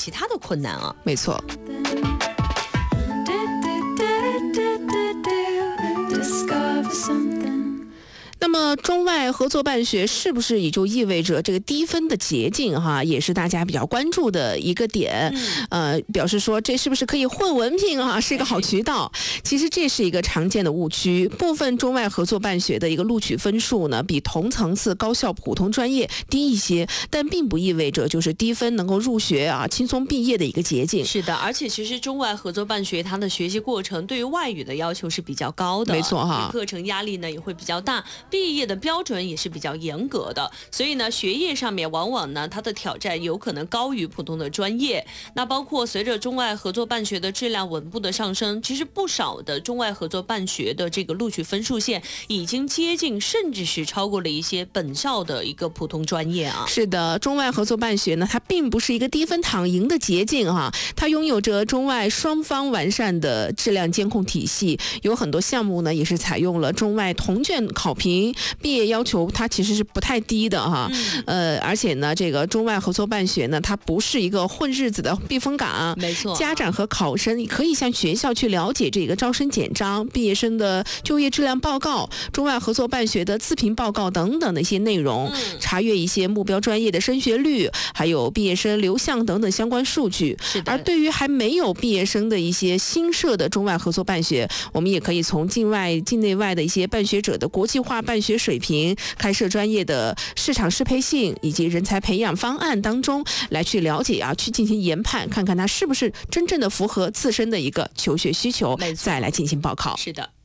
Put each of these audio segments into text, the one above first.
其他的困难啊。 没错。那么中外合作办学是不是也就意味着这个低分的捷径哈，也是大家比较关注的一个点。表示说这是不是可以混文凭啊，是一个好渠道。其实这是一个常见的误区，部分中外合作办学的一个录取分数呢，比同层次高校普通专业低一些，但并不意味着就是低分能够入学啊，轻松毕业的一个捷径。 是的，而且其实中外合作办学它的学习过程对于外语的要求是比较高的， 没错哈， 课程压力呢也会比较大，毕业的标准也是比较严格的，所以呢学业上面往往呢它的挑战有可能高于普通的专业。那包括随着中外合作办学的质量稳步的上升，其实不少的中外合作办学的这个录取分数线已经接近甚至是超过了一些本校的一个普通专业啊。 是的，中外合作办学呢它并不是一个低分躺赢的捷径哈，它拥有着中外双方完善的质量监控体系，有很多项目呢也是采用了中外同卷考评，毕业要求它其实是不太低的哈。而且呢这个中外合作办学呢它不是一个混日子的避风港， 没错， 家长和考生可以向学校去了解这个招生简章、毕业生的就业质量报告、中外合作办学的自评报告等等的一些内容，查阅一些目标专业的升学率，还有毕业生流向等等相关数据。 是的。 而对于还没有毕业生的一些新设的中外合作办学，我们也可以从境外、境内外的一些办学者的国际化办学水平、开设专业的市场适配性以及人才培养方案当中来去了解啊，去进行研判，看看它是不是真正的符合自身的一个求学需求，再来进行报考。 是的。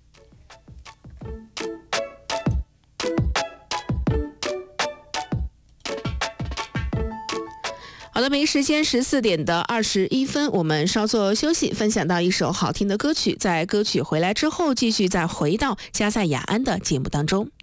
好的，北京时间14点21分，我们稍作休息，分享到一首好听的歌曲，在歌曲回来之后，继续再回到加塞雅安的节目当中。